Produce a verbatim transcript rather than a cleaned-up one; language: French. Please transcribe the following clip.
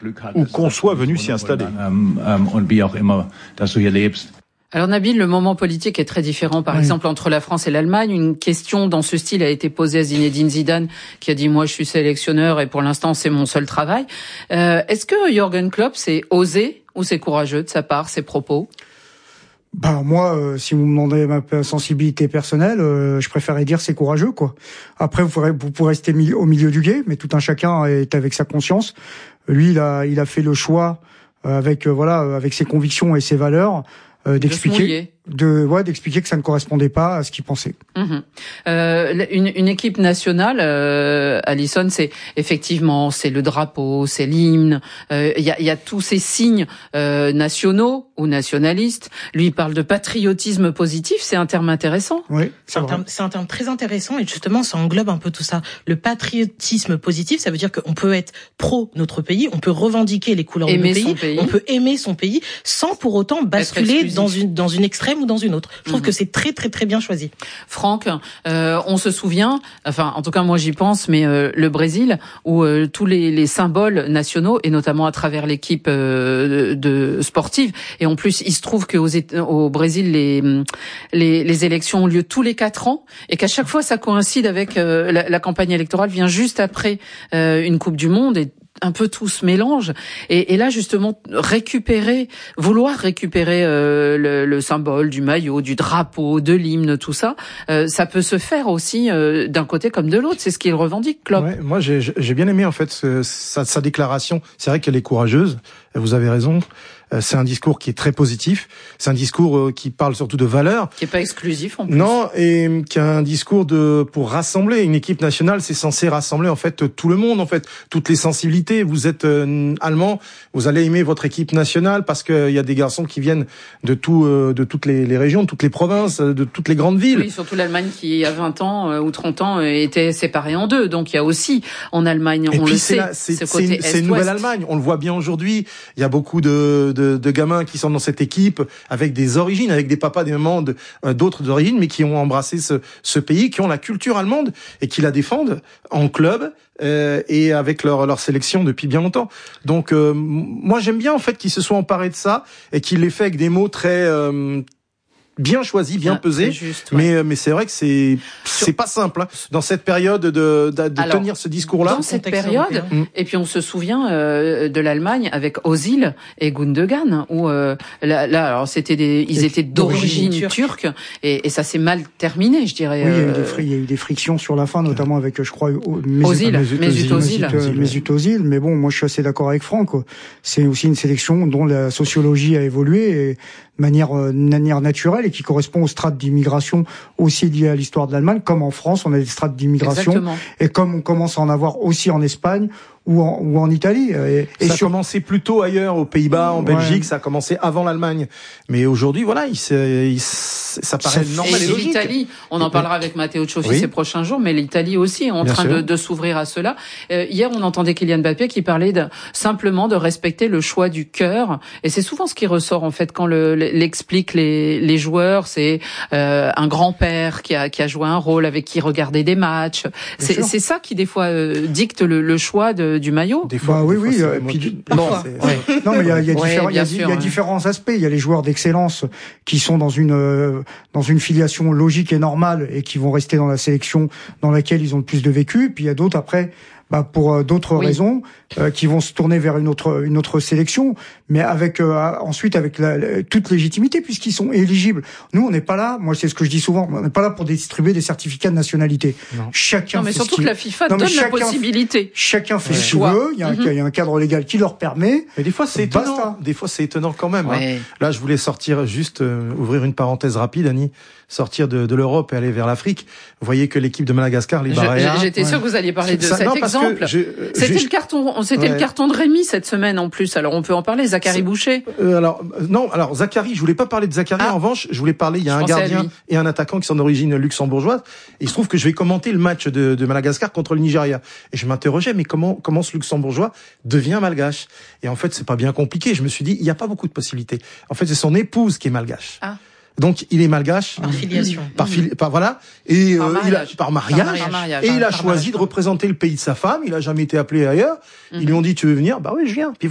ou qu'on soit venu s'y installer. Alors Nabil, le moment politique est très différent, par oui. exemple, entre la France et l'Allemagne. Une question dans ce style a été posée à Zinedine Zidane, qui a dit « Moi, je suis sélectionneur et pour l'instant, c'est mon seul travail euh, ». Est-ce que Jürgen Klopp, c'est osé ou c'est courageux de sa part, ses propos ? Ben moi, euh, si vous me demandez ma sensibilité personnelle, euh, je préférerais dire c'est courageux, quoi. Après, vous pourrez, vous pourrez rester mi- au milieu du gué, mais tout un chacun est avec sa conscience. Lui, il a, il a fait le choix euh, avec, euh, voilà, avec ses convictions et ses valeurs. Euh, d'expliquer, de, ouais, d'expliquer que ça ne correspondait pas à ce qu'il pensait. Mmh. Euh, une, une équipe nationale, euh, Alisson, c'est effectivement, c'est le drapeau, c'est l'hymne. Il euh, y, a, y a tous ces signes euh, nationaux ou nationalistes. Lui, il parle de patriotisme positif. C'est un terme intéressant. Oui, c'est, c'est, un terme, c'est un terme très intéressant et justement, ça englobe un peu tout ça. Le patriotisme positif, ça veut dire qu'on peut être pro notre pays, on peut revendiquer les couleurs aimer de notre pays, pays, on peut aimer son pays sans pour autant basculer dans une dans une extrême ou dans une autre. Je trouve mmh. que c'est très très très bien choisi. Franck, euh, on se souvient, enfin en tout cas moi j'y pense, mais euh, le Brésil où euh, tous les, les symboles nationaux et notamment à travers l'équipe euh, de, de sportive, et en plus il se trouve qu'au au Brésil les, les les élections ont lieu tous les quatre ans et qu'à chaque fois ça coïncide avec euh, la, la campagne électorale vient juste après euh, une Coupe du Monde et un peu tout se mélange et, et là justement récupérer, vouloir récupérer euh, le, le symbole du maillot, du drapeau, de l'hymne, tout ça, euh, ça peut se faire aussi euh, d'un côté comme de l'autre. C'est ce qu'il revendique, Klopp. Ouais, moi, j'ai, j'ai bien aimé en fait ce, sa, sa déclaration. C'est vrai qu'elle est courageuse. Vous avez raison. C'est un discours qui est très positif. C'est un discours qui parle surtout de valeurs. Qui est pas exclusif en plus. Non, et qui a un discours de pour rassembler. Une équipe nationale, c'est censé rassembler en fait tout le monde, en fait, toutes les sensibilités. Vous êtes euh, allemand, vous allez aimer votre équipe nationale parce qu'il y a des garçons qui viennent de tout, euh, de toutes les, les régions, de toutes les provinces, de toutes les grandes villes. Oui, surtout l'Allemagne qui, il y a vingt ans euh, ou trente ans, était séparée en deux. Donc il y a aussi en Allemagne, et on puis le c'est sait, là, c'est, ce c'est côté une, c'est une nouvelle Allemagne. On le voit bien aujourd'hui. Il y a beaucoup de, de, de gamins qui sont dans cette équipe avec des origines, avec des papas, des mamans de, euh, d'autres origines, mais qui ont embrassé ce, ce pays, qui ont la culture allemande et qui la défendent en club euh, et avec leur, leur sélection depuis bien longtemps. Donc euh, moi j'aime bien en fait qu'ils se soient emparés de ça et qu'ils l'aient fait avec des mots très euh, bien choisi, bien ah, pesé, juste, ouais. mais mais c'est vrai que c'est c'est pas simple hein, dans cette période de de, de Alors, tenir ce discours-là. Dans cette période, mmh. et puis on se souvient euh, de l'Allemagne avec Özil et Gundogan où euh, là, là alors c'était des ils étaient d'origine, d'origine turque et, et ça s'est mal terminé, je dirais. Oui, il y a eu euh... des, fri- il y a eu des frictions sur la fin, notamment avec je crois Özil, Mesut Özil, Mesut Özil. Mais bon, moi je suis assez d'accord avec Franck. Quoi. C'est aussi une sélection dont la sociologie a évolué et de manière, euh, manière naturelle et qui correspond aux strates d'immigration aussi liées à l'histoire de l'Allemagne, comme en France, on a des strates d'immigration. Exactement. Et comme on commence à en avoir aussi en Espagne ou en, ou en Italie. Et, et ça sur... a commencé plutôt ailleurs, aux Pays-Bas, en Belgique, ouais. Ça a commencé avant l'Allemagne. Mais aujourd'hui, voilà, il, il, ça paraît ça normal et, et logique. L'Italie, on en parlera avec Matteo Cioffi oui. ces prochains jours, mais l'Italie aussi est en Bien train de, de s'ouvrir à cela. Euh, hier, on entendait Kylian Mbappé qui parlait de, simplement de respecter le choix du cœur. Et c'est souvent ce qui ressort, en fait, quand le, l'expliquent les, les joueurs. C'est euh, un grand-père qui a, qui a joué un rôle, avec qui regardait des matchs. C'est, c'est ça qui, des fois, euh, dicte le, le choix de de, du maillot. Des fois, bah, oui, oui. Euh, puis, bon, ouais. Non, mais il y a, il y a, ouais, différents, il y a, sûr, il y a ouais. différents aspects. Il y a les joueurs d'excellence qui sont dans une euh, dans une filiation logique et normale et qui vont rester dans la sélection dans laquelle ils ont le plus de vécu. Puis il y a d'autres après. Bah pour euh, d'autres oui. raisons euh, qui vont se tourner vers une autre une autre sélection, mais avec euh, ensuite avec la, la, toute légitimité puisqu'ils sont éligibles. Nous on n'est pas là, moi c'est ce que je dis souvent, on n'est pas là pour distribuer des certificats de nationalité. Non. Chacun. Non mais fait surtout ce que la FIFA non, donne chacun, la possibilité. Chacun fait ouais. ce qu'il veut. Il y, a, mm-hmm. il y a un cadre légal qui leur permet. Mais des fois c'est étonnant. Basta. Des fois c'est étonnant quand même. Ouais. Hein. Là je voulais sortir juste euh, ouvrir une parenthèse rapide, Annie. Sortir de, de l'Europe et aller vers l'Afrique. Vous voyez que l'équipe de Madagascar, les Baréas... J'étais ouais. sûr que vous alliez parler de ça, cet non, exemple. Je, c'était je, le carton, c'était ouais. le carton de Rémi cette semaine en plus. Alors on peut en parler. Zachary C'est, Boucher. Euh, alors non, alors Zachary, je voulais pas parler de Zachary. Ah. En revanche, je voulais parler. Il y a je un gardien et un attaquant qui sont d'origine luxembourgeoise. Et il se trouve que je vais commenter le match de, de Madagascar contre le Nigeria. Et je m'interrogeais, mais comment comment ce luxembourgeois devient malgache? Et en fait, c'est pas bien compliqué. Je me suis dit, il y a pas beaucoup de possibilités. En fait, c'est son épouse qui est malgache. Ah. Donc il est malgache par filiation, par, fili- par voilà et par, euh, mariage. Il a, par mariage, par mariage et par, il a par choisi mariage. de représenter le pays de sa femme. Il a jamais été appelé ailleurs. Mm-hmm. Ils lui ont dit tu veux venir? Bah oui je viens. Puis